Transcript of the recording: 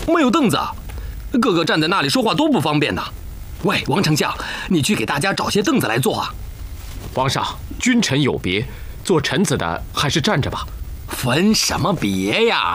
没有凳子，个个站在那里说话多不方便呐。喂，王丞相，你去给大家找些凳子来坐啊。 皇上，君臣有别，做臣子的还是站着吧。 分什么别呀？